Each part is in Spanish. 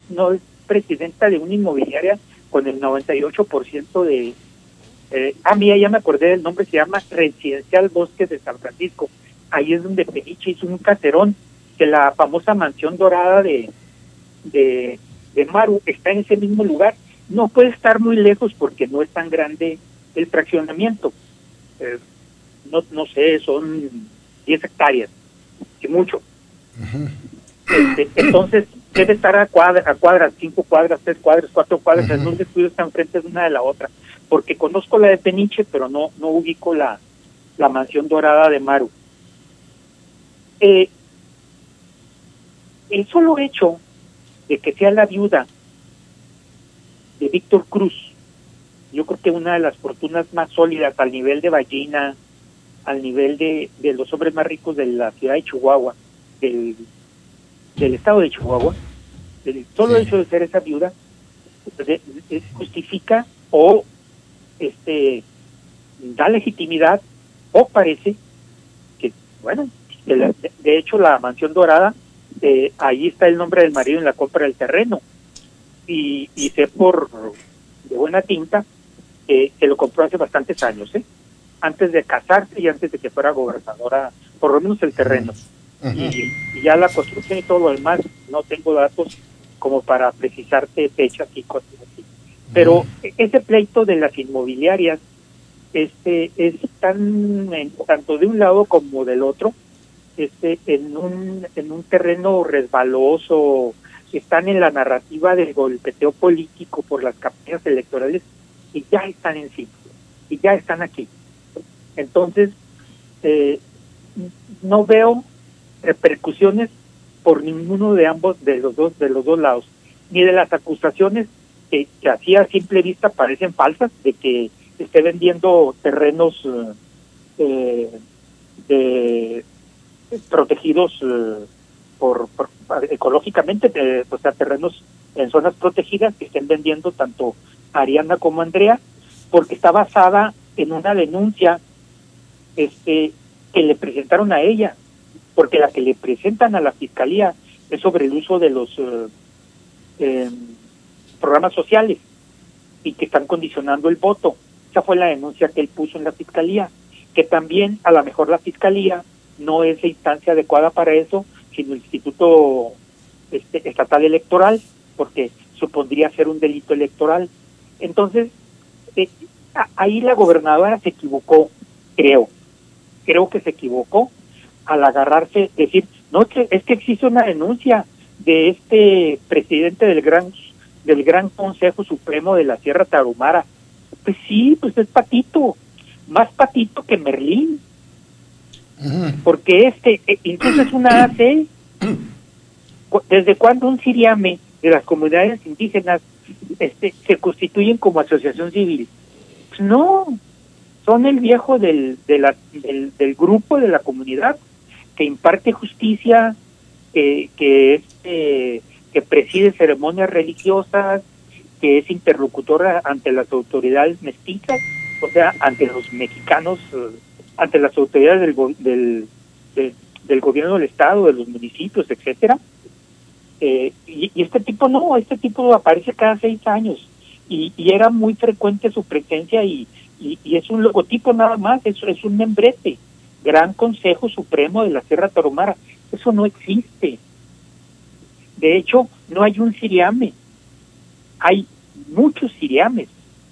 no es presidenta de una inmobiliaria con el 98% de... mira, ya me acordé del nombre, se llama Residencial Bosques de San Francisco. Ahí es donde Peniche hizo un caserón, que la famosa mansión dorada de Maru está en ese mismo lugar. No puede estar muy lejos porque no es tan grande el fraccionamiento. No sé, son 10 hectáreas, que mucho. Entonces debe estar a cuadras, 5 cuadras, 3 cuadras, 4 cuadras, en dos estudios están frente de una de la otra, porque conozco la de Peniche, pero no ubico la mansión dorada de Maru. El solo hecho de que sea la viuda de Víctor Cruz, yo creo que una de las fortunas más sólidas al nivel de Ballina, al nivel de los hombres más ricos de la ciudad de Chihuahua, del estado de Chihuahua, el solo hecho de ser esa viuda justifica o da legitimidad, o parece que, bueno, de hecho la mansión dorada, ahí está el nombre del marido en la compra del terreno, y sé de buena tinta que lo compró hace bastantes años, antes de casarse y antes de que fuera gobernadora, por lo menos el terreno. Y ya la construcción y todo lo demás, no tengo datos como para precisarte fechas y cosas así. Pero ese pleito de las inmobiliarias es tanto de un lado como del otro, en un terreno resbaloso, están en la narrativa del golpeteo político por las campañas electorales y ya están encima, y ya están aquí. Entonces, no veo repercusiones por ninguno de los dos lados, ni de las acusaciones que así a simple vista parecen falsas, de que esté vendiendo terrenos protegidos ecológicamente, o sea, terrenos en zonas protegidas que estén vendiendo tanto Ariana como Andrea, porque está basada en una denuncia que le presentaron a ella, porque la que le presentan a la fiscalía es sobre el uso de los programas sociales y que están condicionando el voto. Esa fue la denuncia que él puso en la fiscalía, que también a lo mejor la fiscalía no es la instancia adecuada para eso, sino el Instituto Estatal Electoral, porque supondría ser un delito electoral. Entonces, ahí la gobernadora se equivocó, creo que se equivocó al agarrarse, decir, no, es que existe una denuncia de este presidente del Gran Consejo Supremo de la Sierra Tarahumara. Pues sí, pues es patito, más patito que Merlín, porque incluso es una AC. ¿Desde cuándo un Ciriame de las comunidades indígenas se constituyen como asociación civil? Pues no, son el viejo del grupo de la comunidad que imparte justicia, que preside ceremonias religiosas, que es interlocutora ante las autoridades mestizas, o sea, ante los mexicanos, ante las autoridades del gobierno del estado, de los municipios, etcétera. Y este tipo aparece cada 6 años y era muy frecuente su presencia y es un logotipo nada más, es un membrete, Gran Consejo Supremo de la Sierra Tarahumara. Eso no existe. De hecho, no hay un Ciriame, hay muchos Ciriames,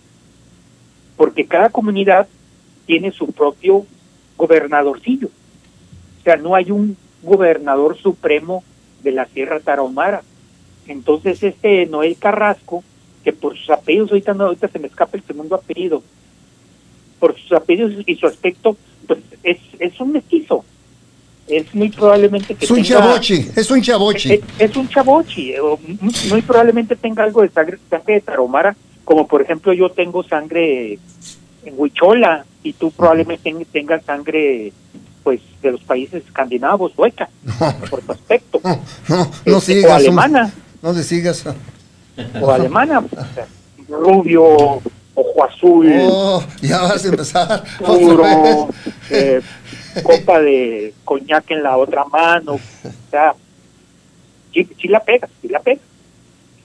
porque cada comunidad tiene su propio gobernadorcillo. O sea, no hay un gobernador supremo de la Sierra Tarahumara. Entonces Noel Carrasco, que por sus apellidos, ahorita se me escapa el segundo apellido, por sus apellidos y su aspecto, pues es un mestizo. Es muy probablemente que es un chavochi. Es un chavochi, muy probablemente tenga algo de sangre de Tarahumara, como por ejemplo yo tengo sangre en huichola y tú probablemente tengas sangre pues de los países escandinavos, sueca, por tu aspecto. No sigas. O alemana. No le sigas. O alemana, o sea, rubio, ojo azul. Ya vas a empezar. Puro, copa de coñac en la otra mano. O sea, sí la pegas.